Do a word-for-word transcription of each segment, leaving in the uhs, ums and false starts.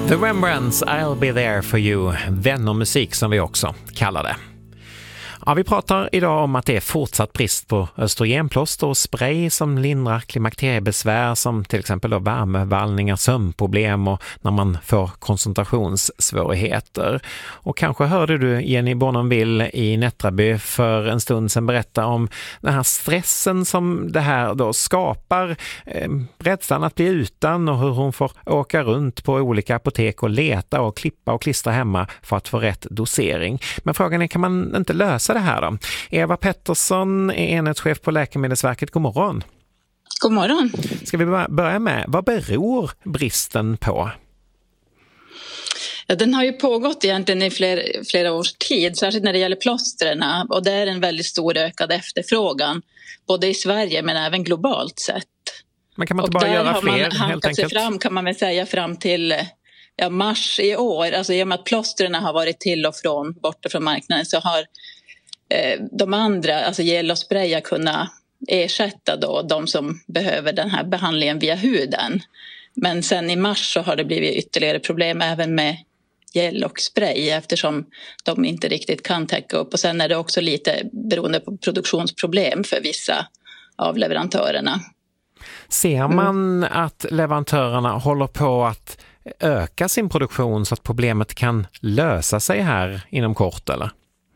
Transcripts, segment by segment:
The Rembrandts, I'll be there for you, vännermusik som vi också kallar det. Ja, vi pratar idag om att det är fortsatt brist på östrogenplåster och spray som lindrar klimakteriebesvär som till exempel då värmevallningar, sömnproblem och när man får koncentrationssvårigheter. Och kanske hörde du Jenny Bornonville i Nättraby för en stund sedan berätta om den här stressen som det här då skapar, eh, rädslan att bli utan och hur hon får åka runt på olika apotek och leta och klippa och klistra hemma för att få rätt dosering. Men frågan är, kan man inte lösa det här då? Eva Pettersson är enhetschef på Läkemedelsverket. God morgon. God morgon. Ska vi börja med, vad beror bristen på? Ja, den har ju pågått egentligen i flera, flera års tid, särskilt när det gäller plåsterna. Och det är en väldigt stor ökad efterfrågan, både i Sverige men även globalt sett. Men kan man inte och bara göra fler, helt enkelt? Där har man hankat sig fram, kan man väl säga, fram till ja, mars i år. Alltså i och med att plåsterna har varit till och från, borta från marknaden, så har de andra, alltså gel och spray, kunna ersätta då de som behöver den här behandlingen via huden. Men sen i mars så har det blivit ytterligare problem även med gel och spray eftersom de inte riktigt kan täcka upp. Och sen är det också lite beroende på produktionsproblem för vissa av leverantörerna. Ser man mm. att leverantörerna håller på att öka sin produktion så att problemet kan lösa sig här inom kort, eller?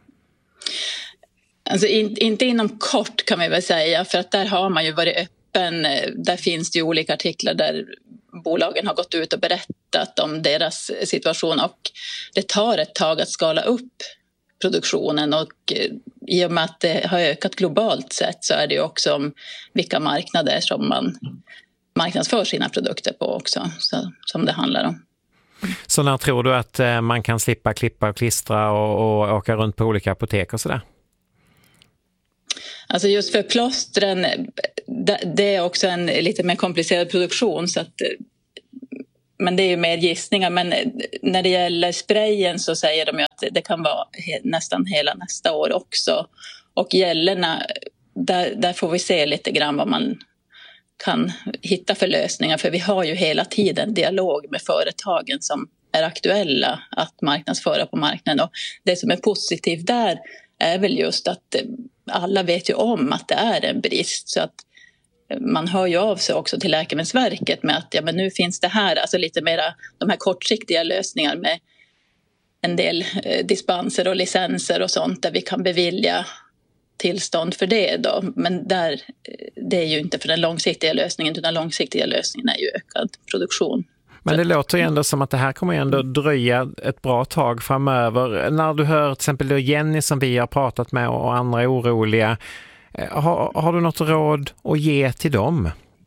Alltså in, inte inom kort kan man väl säga, för att där har man ju varit öppen. Där finns det ju olika artiklar där bolagen har gått ut och berättat om deras situation, och det tar ett tag att skala upp produktionen, och i och med att det har ökat globalt sett så är det ju också om vilka marknader som man marknadsför sina produkter på också, så, som det handlar om. Så när tror du att man kan slippa klippa och klistra och, och åka runt på olika apotek och sådär? Alltså just för plåstren, det är också en lite mer komplicerad produktion, så att, men det är ju mer gissningar. Men när det gäller sprayen så säger de ju att det kan vara nästan hela nästa år också. Och gällerna, där, där får vi se lite grann vad man kan hitta för lösningar. För vi har ju hela tiden dialog med företagen som är aktuella att marknadsföra på marknaden. Och det som är positivt där är väl just att alla vet ju om att det är en brist, så att man hör ju av sig också till Läkemedelsverket med att ja, men nu finns det här, alltså lite mera de här kortsiktiga lösningar med en del eh, dispenser och licenser och sånt där vi kan bevilja tillstånd för det då. Men där, det är ju inte för den långsiktiga lösningen, utan den långsiktiga lösningen är ju ökad produktion. Men det låter ju ändå som att det här kommer ändå dröja ett bra tag framöver. När du hör till exempel då Jenny som vi har pratat med och andra är oroliga, har, har du något råd att ge till dem?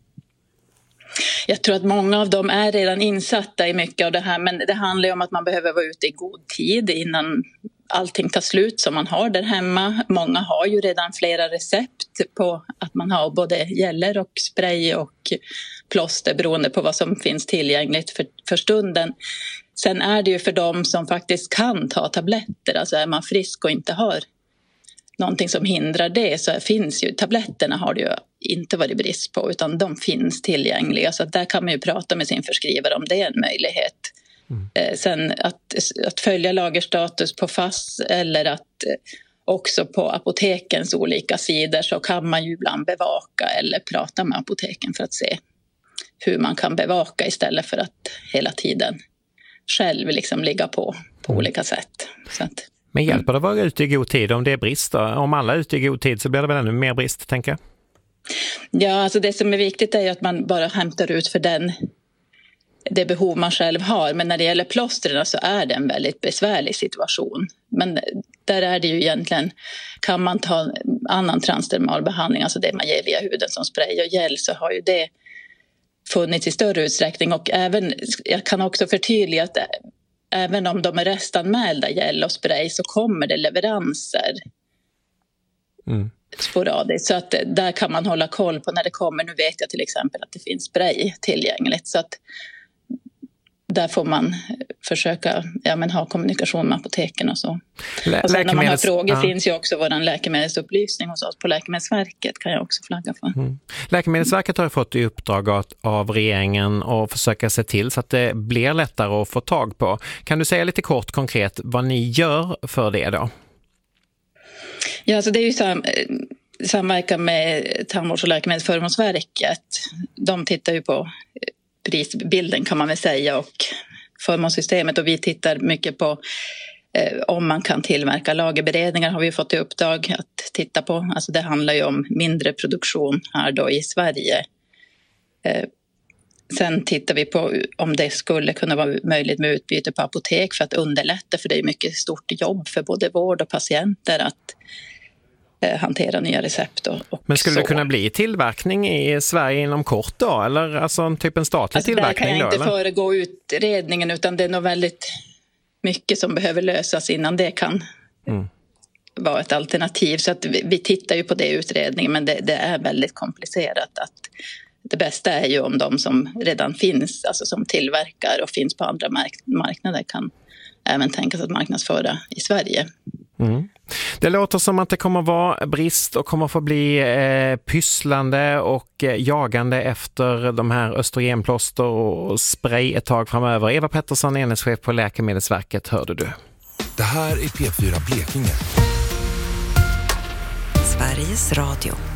Jag tror att många av dem är redan insatta i mycket av det här, men det handlar ju om att man behöver vara ute i god tid innan allting tar slut som man har där hemma. Många har ju redan flera recept på att man har både geller och spray och plåster beroende på vad som finns tillgängligt för, för stunden. Sen är det ju för dem som faktiskt kan ta tabletter, alltså är man frisk och inte har någonting som hindrar det, så finns ju tabletterna, har det ju inte varit brist på, utan de finns tillgängliga, så att där kan man ju prata med sin förskrivare om det är en möjlighet. Mm. Sen att, att följa lagerstatus på F A S eller att också på apotekens olika sidor, så kan man ju ibland bevaka eller prata med apoteken för att se hur man kan bevaka istället för att hela tiden själv liksom ligga på på mm. olika sätt. Så att, men hjälper det att vara ute i god tid om det är brist då? Om alla är ute i god tid så blir det väl ännu mer brist, tänker jag? Ja, alltså det som är viktigt är ju att man bara hämtar ut för den det behov man själv har. Men när det gäller plåsterna så är det en väldigt besvärlig situation. Men där är det ju egentligen, kan man ta annan transdermal behandling, alltså det man ger via huden som spray och gel, så har ju det funnits i större utsträckning. Och även, jag kan också förtydliga att även om de är restanmälda gel och spray så kommer det leveranser mm. sporadiskt. Så att där kan man hålla koll på när det kommer. Nu vet jag till exempel att det finns spray tillgängligt, så att där får man försöka ja, men ha kommunikation med apoteken och så. Lä- och sen när man har frågor ja. finns ju också vår läkemedelsupplysning hos oss på Läkemedelsverket, kan jag också flagga för. Mm. Läkemedelsverket har ju fått i uppdrag av regeringen att försöka se till så att det blir lättare att få tag på. Kan du säga lite kort konkret vad ni gör för det då? Ja, alltså det är ju sam- samverkan med Tandvårds- och läkemedelsförmånsverket. De tittar ju på prisbilden kan man väl säga och förmånssystemet, och vi tittar mycket på eh, om man kan tillverka lagerberedningar har vi fått i uppdrag att titta på. Alltså det handlar ju om mindre produktion här då i Sverige. Eh, sen tittar vi på om det skulle kunna vara möjligt med utbyte på apotek för att underlätta, för det är mycket stort jobb för både vård och patienter att eh, hantera nya recept. Och, och Men skulle så. det kunna bli tillverkning i Sverige inom kort då? Eller alltså typ en statlig alltså, tillverkning där kan jag då? inte eller? föregå utredningen, utan det är nog väldigt mycket som behöver lösas innan det kan mm. vara ett alternativ. Så att vi, vi tittar ju på det i utredningen, men det, det är väldigt komplicerat. Att det bästa är ju om de som redan finns, alltså som tillverkar och finns på andra mark- marknader kan även tänkas att marknadsföra i Sverige. Mm. Det låter som att det kommer vara brist och kommer få bli eh, pysslande och eh, jagande efter de här östrogenplåster och spray ett tag framöver. Eva Pettersson, enhetschef på Läkemedelsverket, hörde du. Det här är P fyra Blekinge. Sveriges Radio.